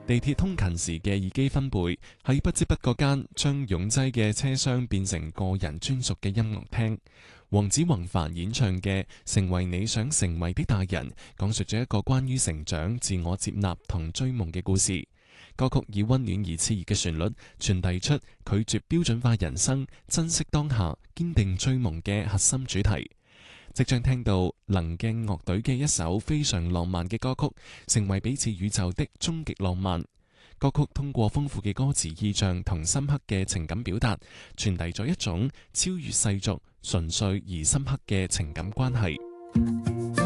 地鐵通勤時嘅耳機分貝喺不知不覺間將擁擠嘅車廂變成個人專屬嘅音樂廳。黃子弘範演唱嘅《成為你想成為的大人》，講述咗一個關於成長、自我接納同追夢嘅故事。歌曲以溫暖而熾熱嘅旋律，傳遞出拒絕標準化人生、珍惜當下、堅定追夢嘅核心主題。即將聽到能鏡樂隊嘅一首非常浪漫嘅歌曲，成為彼此宇宙的終極浪漫。歌曲通過豐富嘅歌詞意象同深刻嘅情感表達，傳遞咗一種超越世俗、純粹而深刻嘅情感關係。